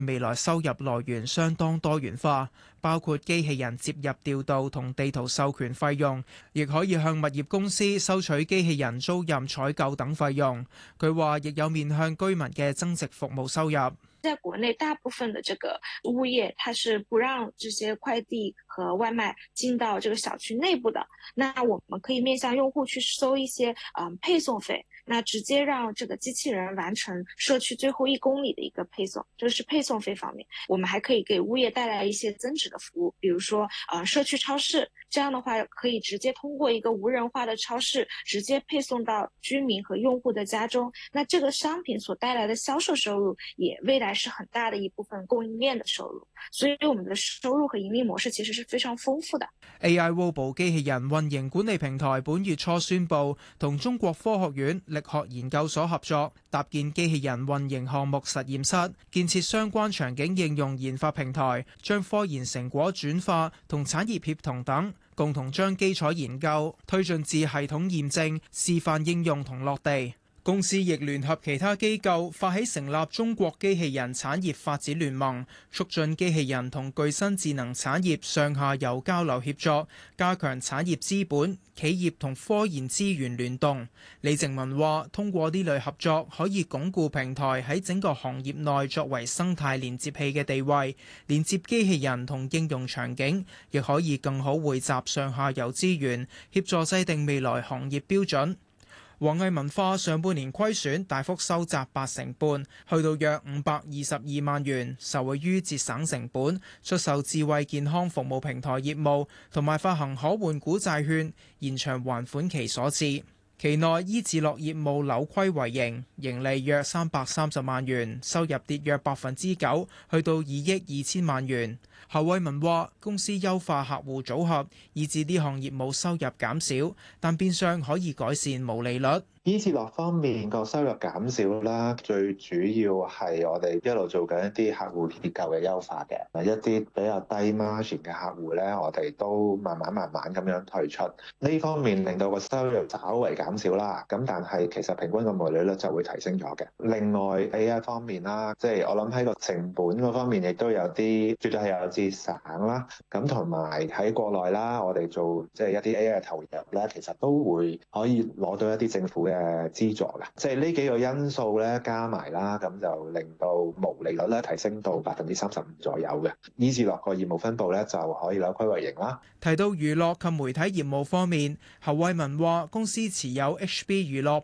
未來收入來源相當多元化，包括機器人接入調度同地圖授權費用，亦可以向物業公司收取機器人租賃採購等費用。佢話亦有面向居民嘅增值服務收入。 在國內大部分的這個物業，它是不讓這些快遞和外賣進到這個小區內部的。那我們可以面向用戶去收一些配送費，那直接讓這個機器人完成社區最後1公里的一個配送，這是配送費方面。我們還可以給物業帶來一些增值的服務，比如說社區超市，這樣的話可以直接通過一個無人化的超市，直接配送到居民和用戶的家中。那這個商品所帶來的銷售收入，也未來是很大的一部分供應鏈的收入，所以我們的收入和盈利模式其實是非常豐富的。 AI Robo 機器人運營管理平台本月初宣布，同中國科學院力學研究所合作，搭建機器人運營項目實驗室，建設相關場景應用研發平台，將科研成果轉化同產業協同等，共同將基礎研究推進至系統驗證、示範應用同落地。公司亦聯合其他機構發起成立中國機器人產業發展聯盟，促進機器人同具身智能產業上下游交流協作，加強產業資本、企業同科研資源聯動。李靜文話：通過呢類合作，可以鞏固平台喺整個行業內作為生態連接器嘅地位，連接機器人同應用場景，亦可以更好匯集上下游資源，協助制定未來行業標準。華藝文化上半年虧損大幅收窄8成半，去到約522萬元，受惠於節省成本、出售智慧健康服務平台業務同埋發行可換股債券，延長還款期所致。期內醫治樂業務扭虧為盈，盈利約330萬元，收入跌約9%，去到2億2千萬元。侯偉文話：公司優化客戶組合，以致呢項業務收入減少，但變相可以改善毛利率。 醫治樂方面個收入減少啦，最主要係我哋一路做緊一啲客戶結構嘅優化嘅，一啲比較低 margin 嘅客戶咧，我哋都慢慢咁樣退出。呢方面令到個收入稍為減少啦，咁但係其實平均個毛利率就會提升咗嘅。另外 AI 方面啦，即係我諗喺個成本嗰方面亦都有啲，絕對係有節省啦。咁同埋喺國內啦，我哋做即係一啲 AI 嘅投入咧，其實都會可以攞到一啲政府嘅資助嘅，即係呢幾個因素咧加埋啦，咁就令到毛利率咧提升到35%左右嘅。醫治樂個業務分佈咧就可以扭虧為盈啦。 提到娛樂及媒體業務方面，侯偉文話公司持有 HB 娛樂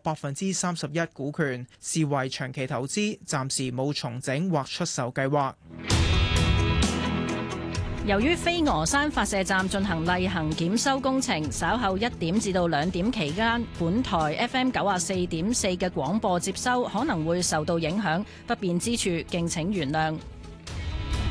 31%股權，視為長期投資，暫時冇重整或出售計劃。 由於飛鵝山發射站進行例行檢修工程，稍後1點至到2點期間，本台 FM 94.4嘅廣播接收可能會受到影響，不便之處敬請原諒。